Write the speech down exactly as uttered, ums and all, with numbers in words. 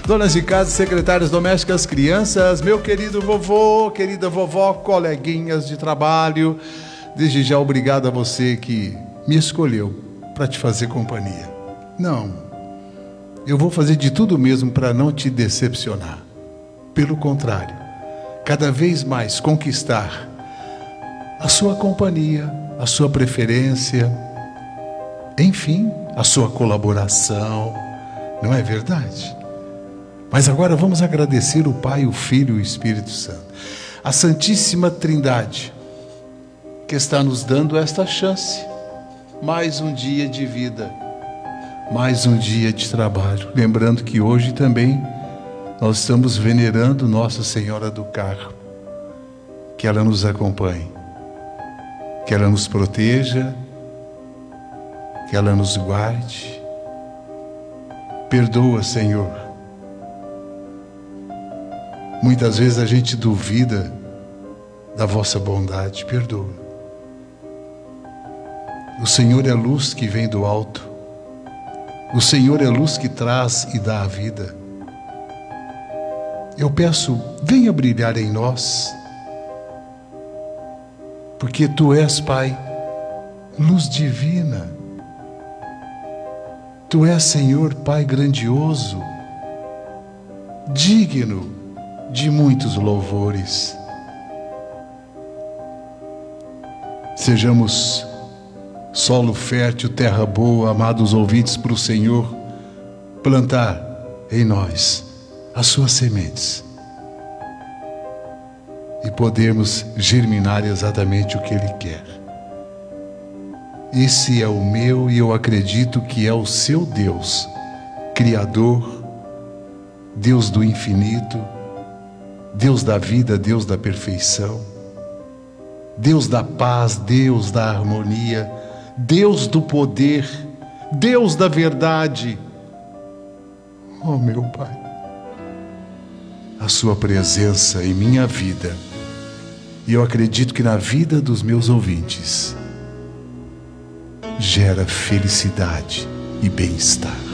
donas de casa, secretárias domésticas, crianças, meu querido vovô, querida vovó, coleguinhas de trabalho, desde já obrigado a você que me escolheu para te fazer companhia. Não, eu vou fazer de tudo mesmo para não te decepcionar. Pelo contrário, cada vez mais conquistar a sua companhia, a sua preferência, enfim, a sua colaboração, não é verdade? Mas agora vamos agradecer o Pai, o Filho e o Espírito Santo, a Santíssima Trindade, que está nos dando esta chance, mais um dia de vida, mais um dia de trabalho. Lembrando que hoje também nós estamos venerando Nossa Senhora do Carmo, que ela nos acompanhe, que ela nos proteja, que ela nos guarde. Perdoa, Senhor. Muitas vezes a gente duvida da vossa bondade. Perdoa. O Senhor é luz que vem do alto. O Senhor é luz que traz e dá a vida. Eu peço, venha brilhar em nós, porque Tu és, Pai, luz divina. Tu és, Senhor, Pai grandioso, digno de muitos louvores. Sejamos solo fértil, terra boa, amados ouvintes, para o Senhor plantar em nós as suas sementes e podermos germinar exatamente o que Ele quer. Esse é o meu e eu acredito que é o seu Deus, Criador, Deus do infinito, Deus da vida, Deus da perfeição, Deus da paz, Deus da harmonia, Deus do poder, Deus da verdade. Oh, meu Pai, a Sua presença em minha vida, e eu acredito que na vida dos meus ouvintes, gera felicidade e bem-estar.